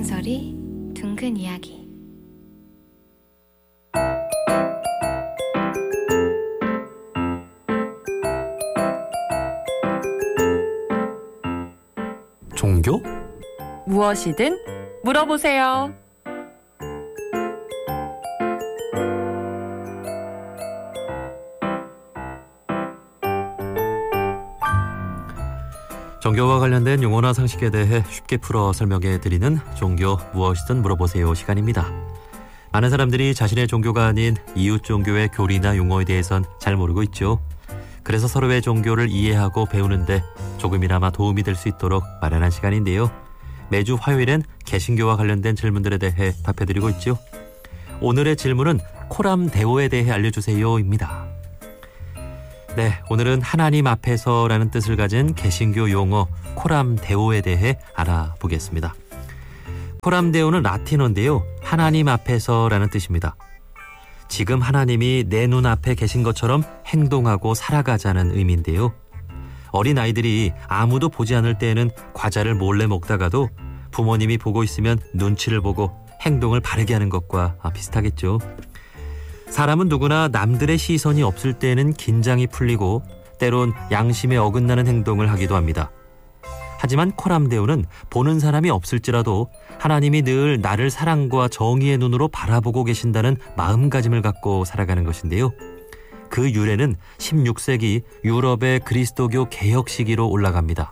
소리 둥근 이야기. 종교? 무엇이든 물어보세요. 종교와 관련된 용어나 상식에 대해 쉽게 풀어 설명해 드리는 종교 무엇이든 물어보세요 시간입니다. 많은 사람들이 자신의 종교가 아닌 이웃 종교의 교리나 용어에 대해선 잘 모르고 있죠. 그래서 서로의 종교를 이해하고 배우는데 조금이나마 도움이 될 수 있도록 마련한 시간인데요. 매주 화요일엔 개신교와 관련된 질문들에 대해 답해드리고 있죠. 오늘의 질문은 코람데오에 대해 알려주세요입니다. 네, 오늘은 하나님 앞에서라는 뜻을 가진 개신교 용어 코람데오에 대해 알아보겠습니다. 코람데오는 라틴어인데요. 하나님 앞에서라는 뜻입니다. 지금 하나님이 내 눈앞에 계신 것처럼 행동하고 살아가자는 의미인데요. 어린아이들이 아무도 보지 않을 때에는 과자를 몰래 먹다가도 부모님이 보고 있으면 눈치를 보고 행동을 바르게 하는 것과 비슷하겠죠. 사람은 누구나 남들의 시선이 없을 때에는 긴장이 풀리고 때론 양심에 어긋나는 행동을 하기도 합니다. 하지만 코람데오는 보는 사람이 없을지라도 하나님이 늘 나를 사랑과 정의의 눈으로 바라보고 계신다는 마음가짐을 갖고 살아가는 것인데요. 그 유래는 16세기 유럽의 그리스도교 개혁 시기로 올라갑니다.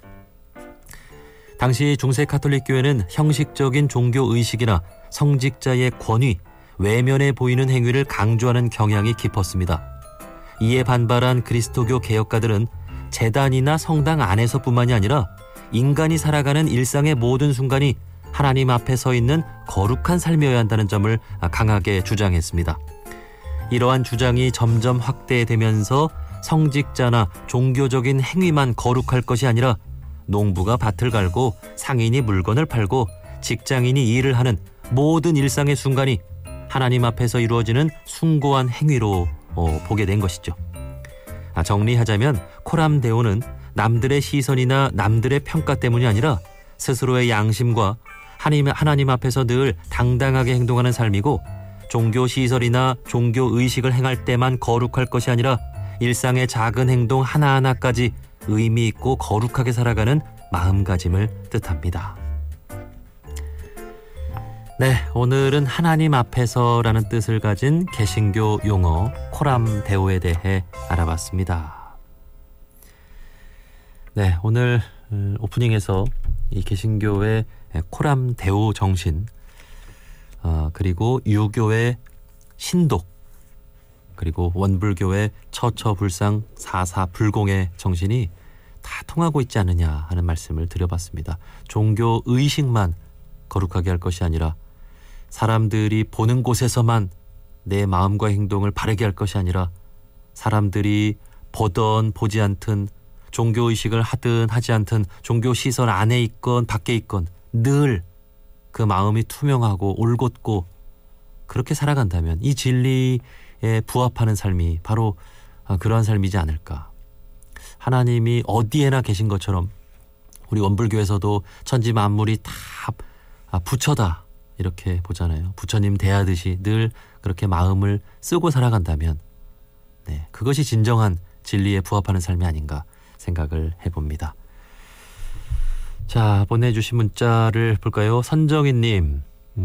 당시 중세 카톨릭 교회는 형식적인 종교 의식이나 성직자의 권위, 외면해 보이는 행위를 강조하는 경향이 깊었습니다. 이에 반발한 그리스도교 개혁가들은 제단이나 성당 안에서뿐만이 아니라 인간이 살아가는 일상의 모든 순간이 하나님 앞에 서 있는 거룩한 삶이어야 한다는 점을 강하게 주장했습니다. 이러한 주장이 점점 확대되면서 성직자나 종교적인 행위만 거룩할 것이 아니라 농부가 밭을 갈고 상인이 물건을 팔고 직장인이 일을 하는 모든 일상의 순간이 하나님 앞에서 이루어지는 숭고한 행위로 보게 된 것이죠. 정리하자면 코람데오는 남들의 시선이나 남들의 평가 때문이 아니라 스스로의 양심과 하나님 앞에서 늘 당당하게 행동하는 삶이고, 종교 시설이나 종교 의식을 행할 때만 거룩할 것이 아니라 일상의 작은 행동 하나하나까지 의미 있고 거룩하게 살아가는 마음가짐을 뜻합니다. 네, 오늘은 하나님 앞에서라는 뜻을 가진 개신교 용어 코람데오에 대해 알아봤습니다. 네, 오늘 오프닝에서 이 개신교의 코람데오 정신, 그리고 유교의 신독, 그리고 원불교의 처처불상 사사불공의 정신이 다 통하고 있지 않느냐 하는 말씀을 드려봤습니다. 종교 의식만 거룩하게 할 것이 아니라 사람들이 보는 곳에서만 내 마음과 행동을 바르게 할 것이 아니라 사람들이 보던 보지 않든 종교의식을 하든 하지 않든 종교 시설 안에 있건 밖에 있건 늘 그 마음이 투명하고 올곧고 그렇게 살아간다면 이 진리에 부합하는 삶이 바로 그러한 삶이지 않을까. 하나님이 어디에나 계신 것처럼 우리 원불교에서도 천지 만물이 다 부처다 이렇게 보잖아요. 부처님 대하듯이 늘 그렇게 마음을 쓰고 살아간다면 네, 그것이 진정한 진리에 부합하는 삶이 아닌가 생각을 해봅니다. 자, 보내주신 문자를 볼까요? 선정희님,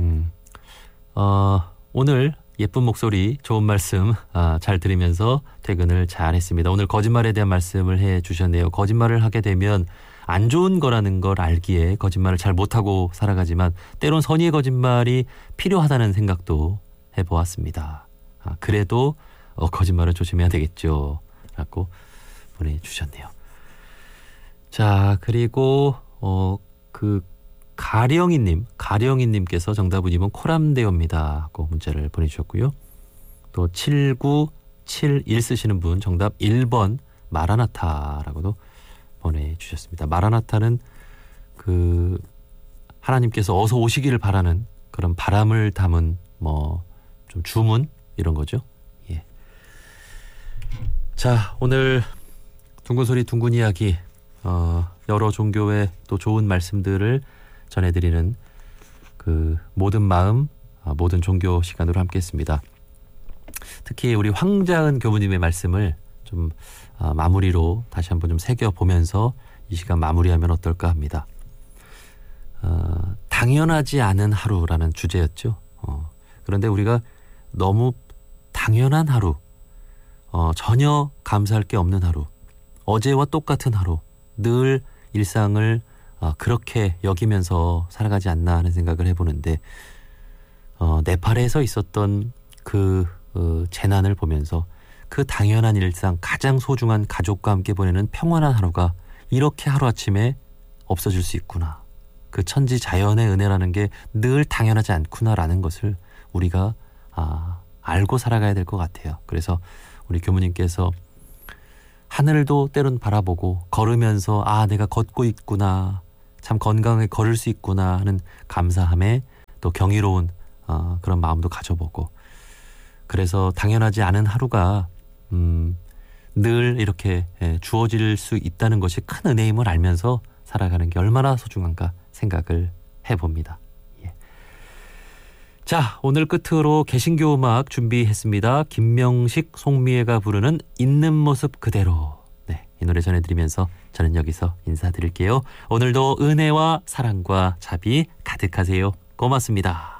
오늘 예쁜 목소리 좋은 말씀 잘 들으면서 퇴근을 잘 했습니다. 오늘 거짓말에 대한 말씀을 해주셨네요. 거짓말을 하게 되면 안 좋은 거라는 걸 알기에 거짓말을 잘 못하고 살아가지만 때론 선의의 거짓말이 필요하다는 생각도 해보았습니다. 그래도 거짓말은 조심해야 되겠죠 라고 보내주셨네요. 자, 그리고 그 가령이님께서 정답은 2번 코람데오입니다 하고 문자를 보내주셨고요. 또 7971 쓰시는 분 정답 1번 마라나타라고도 보내주셨습니다. 마라나타는 그 하나님께서 어서 오시기를 바라는 그런 바람을 담은 좀 주문 이런 거죠. 예. 자, 오늘 둥근 소리 둥근 이야기 여러 종교의 또 좋은 말씀들을 전해드리는 그 모든 마음, 모든 종교 시간으로 함께했습니다. 특히 우리 황자은 교무님의 말씀을 좀 마무리로 다시 한번 좀 새겨보면서 이 시간 마무리하면 어떨까 합니다. 당연하지 않은 하루라는 주제였죠. 그런데 우리가 너무 당연한 하루, 전혀 감사할 게 없는 하루, 어제와 똑같은 하루, 늘 일상을 그렇게 여기면서 살아가지 않나 하는 생각을 해보는데 네팔에서 있었던 그 재난을 보면서 그 당연한 일상, 가장 소중한 가족과 함께 보내는 평안한 하루가 이렇게 하루아침에 없어질 수 있구나. 그 천지 자연의 은혜라는 게 늘 당연하지 않구나라는 것을 우리가 알고 살아가야 될 것 같아요. 그래서 우리 교무님께서 하늘도 때론 바라보고 걸으면서 내가 걷고 있구나, 참 건강하게 걸을 수 있구나 하는 감사함에 또 경이로운 그런 마음도 가져보고, 그래서 당연하지 않은 하루가 늘 이렇게 주어질 수 있다는 것이 큰 은혜임을 알면서 살아가는 게 얼마나 소중한가 생각을 해봅니다. 예. 자, 오늘 끝으로 개신교 음악 준비했습니다. 김명식, 송미애가 부르는 있는 모습 그대로. 네, 이 노래 전해드리면서 저는 여기서 인사드릴게요. 오늘도 은혜와 사랑과 자비 가득하세요. 고맙습니다.